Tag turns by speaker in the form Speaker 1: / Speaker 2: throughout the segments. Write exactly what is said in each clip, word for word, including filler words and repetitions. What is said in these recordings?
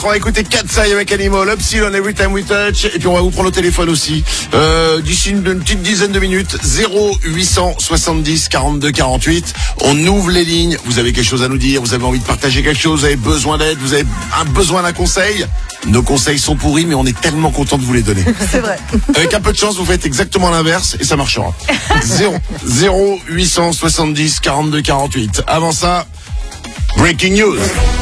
Speaker 1: on va écouter Katsai avec Animal, Upsilon, Every Time We Touch, et puis on va vous prendre au téléphone aussi. Euh, d'ici une, une petite dizaine de minutes, zéro huit cent soixante-dix quarante-deux quarante-huit. On ouvre les lignes. Vous avez quelque chose à nous dire, vous avez envie de partager quelque chose, vous avez besoin d'aide, vous avez un besoin d'un conseil. Nos conseils sont pourris, mais on est tellement content de vous les donner.
Speaker 2: C'est vrai.
Speaker 1: Avec un peu de chance, vous faites exactement l'inverse et ça marchera. zéro huit cent soixante-dix quarante-deux quarante-huit. Avant ça, breaking news.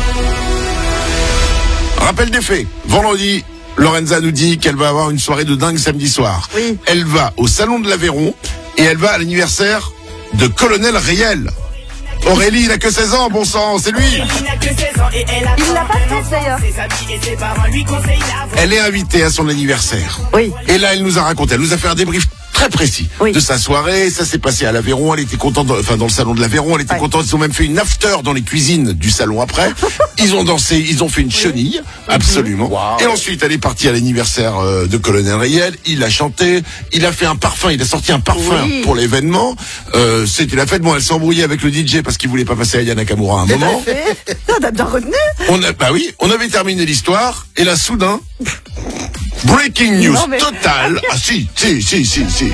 Speaker 1: Rappel des faits. Vendredi, Lorenza nous dit qu'elle va avoir une soirée de dingue samedi soir.
Speaker 2: Oui.
Speaker 1: Elle va au Salon de l'Aveyron et elle va à l'anniversaire de Colonel Riel. Aurélie, il n'a que seize ans, bon sang, c'est lui.
Speaker 2: Il l'a pas fait d'ailleurs.
Speaker 1: Elle est invitée à son anniversaire.
Speaker 2: Oui.
Speaker 1: Et là, elle nous a raconté, elle nous a fait un débrief très précis
Speaker 2: Oui.
Speaker 1: de sa soirée. Ça s'est passé à l'Aveyron. Elle était contente, de, enfin dans le salon de l'Aveyron. Elle était
Speaker 2: Ouais.
Speaker 1: contente. Ils ont même fait une after dans les cuisines du salon après. Ils ont dansé, ils ont fait une chenille, absolument.
Speaker 3: Wow.
Speaker 1: Et ensuite, elle est partie à l'anniversaire euh, de Colonel Riel. Il a chanté, il a fait un parfum, il a sorti un parfum
Speaker 2: Oui.
Speaker 1: pour l'événement. Euh, C'était la fête. Bon, elle s'est embrouillée avec le D J parce qu'il voulait pas passer à Aya Nakamura à un moment.
Speaker 2: Fait. On a bien retenu.
Speaker 1: On a, bah oui, on avait terminé l'histoire et là, soudain, breaking news
Speaker 2: Non, mais-
Speaker 1: totale. Ah si, si, si, si, si.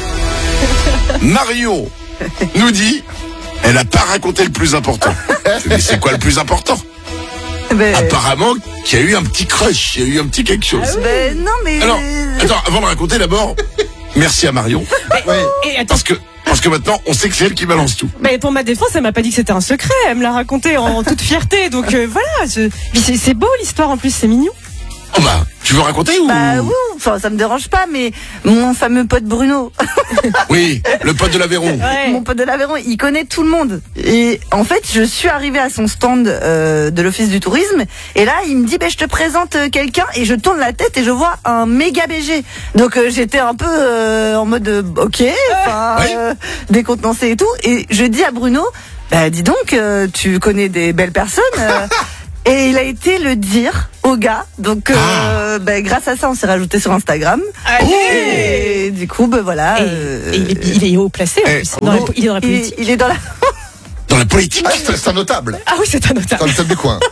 Speaker 1: Marion nous dit, elle a pas raconté le plus important. Mais c'est quoi le plus important?
Speaker 2: Ben,
Speaker 1: Apparemment qu'il y a eu un petit crush, il y a eu un petit quelque chose.
Speaker 2: ben, non mais.
Speaker 1: Alors, attends, avant de raconter d'abord, merci à Marion,
Speaker 4: Et attends,
Speaker 1: parce que parce que maintenant on sait que c'est elle qui balance tout.
Speaker 4: mais pour ma défense, elle m'a pas dit que c'était un secret. Elle me l'a raconté en toute fierté. Donc euh, voilà, je- puis c'est c'est beau l'histoire en plus, c'est mignon.
Speaker 1: Oh bah, tu veux raconter ou?
Speaker 2: Bah oui, enfin ça me dérange pas, mais mon fameux pote Bruno,
Speaker 1: Oui, le pote de l'Aveyron.
Speaker 4: Ouais.
Speaker 2: mon pote de l'Aveyron, il connaît tout le monde. Et en fait, je suis arrivée à son stand euh, de l'office du tourisme, et là, il me dit, ben je te présente euh, quelqu'un, et je tourne la tête et je vois un méga B G. Donc euh, j'étais un peu euh, en mode, euh, ok, enfin,
Speaker 1: Ouais.
Speaker 2: euh, décontenancée et tout. Et je dis à Bruno, bah dis donc, euh, tu connais des belles personnes. euh, Et il a été le dire au gars. Donc, euh, ben, grâce à ça, on s'est rajouté sur Instagram.
Speaker 4: Allez.
Speaker 2: Et du coup, ben voilà.
Speaker 4: Et,
Speaker 2: euh,
Speaker 4: et il, est, il est haut placé en
Speaker 1: Eh,
Speaker 4: plus. Dans la- il est dans la
Speaker 2: il,
Speaker 4: politique.
Speaker 2: il est dans la.
Speaker 1: Dans la politique.
Speaker 3: Ah, c'est c'est un notable.
Speaker 4: Ah oui, c'est un
Speaker 3: C'est un
Speaker 4: notable.
Speaker 3: notable du coin.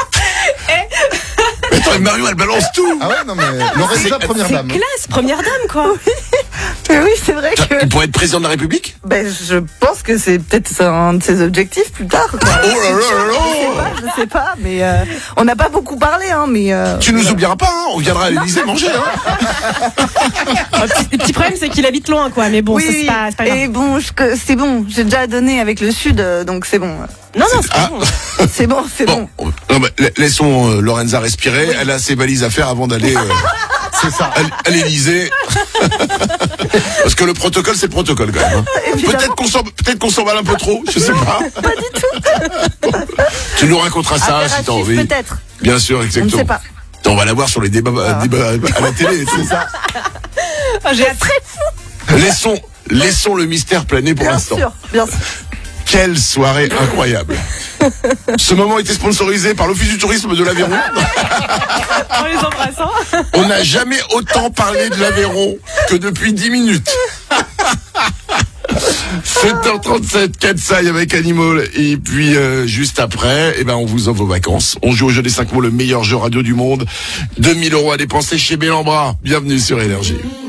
Speaker 1: Mais attends, mais Marion, elle balance tout.
Speaker 3: Ah ouais, non mais Lorenza, première
Speaker 4: C'est
Speaker 3: dame.
Speaker 4: classe, première dame quoi.
Speaker 2: Mais oui, c'est vrai
Speaker 1: Ça,
Speaker 2: que.
Speaker 1: il pourrait être président de la République?
Speaker 2: Ben, je pense que c'est peut-être un de ses objectifs plus tard. quoi.
Speaker 1: Oh là là là là.
Speaker 2: Je sais pas, je sais pas, mais euh, on n'a pas beaucoup parlé, hein, mais. Euh,
Speaker 1: Tu nous oublieras pas, hein, on viendra à l'Élysée manger. Hein.
Speaker 4: Le petit, le petit problème, c'est qu'il habite loin quoi. Mais bon,
Speaker 2: oui,
Speaker 4: ça c'est
Speaker 2: oui.
Speaker 4: pas, c'est pas grave.
Speaker 2: Et bon, je- que- c'est bon. J'ai déjà donné avec le Sud, euh, donc c'est bon.
Speaker 4: Non, non, c'est
Speaker 1: Ah.
Speaker 4: pas bon.
Speaker 2: C'est bon, c'est bon.
Speaker 1: Bon, non, bah, la- laissons euh, Lorenza respirer. Elle a ses valises à faire avant d'aller euh,
Speaker 3: C'est ça.
Speaker 1: à, à l'Élysée. Parce que le protocole, c'est le protocole quand même. Hein.
Speaker 2: Évidemment.
Speaker 1: Peut-être qu'on s'en- peut-être qu'on s'emballe un peu trop, je sais pas.
Speaker 2: Pas du tout.
Speaker 1: Tu nous raconteras ça
Speaker 2: Affaire à
Speaker 1: si t'as
Speaker 2: suivre,
Speaker 1: envie.
Speaker 2: peut-être.
Speaker 1: Bien sûr,
Speaker 2: On ne
Speaker 1: exactement.
Speaker 2: sait pas.
Speaker 1: On va la voir sur les débats,
Speaker 2: Ah.
Speaker 1: débats à la télé. C'est ça.
Speaker 4: Ah, j'ai hâte.
Speaker 1: Laissons, laissons le mystère planer pour
Speaker 2: Bien
Speaker 1: l'instant.
Speaker 2: sûr, bien sûr.
Speaker 1: Quelle soirée incroyable. Ce moment était sponsorisé par l'Office du tourisme de l'Aveyron.
Speaker 4: En les embrassant.
Speaker 1: On n'a jamais autant parlé de l'Aveyron que depuis dix minutes. sept heures trente-sept, Katsai avec Animal. Et puis, euh, juste après, eh ben, on vous offre vos vacances. On joue au jeu des cinq mots, le meilleur jeu radio du monde. deux mille euros à dépenser chez Bellambra. Bienvenue sur Énergie.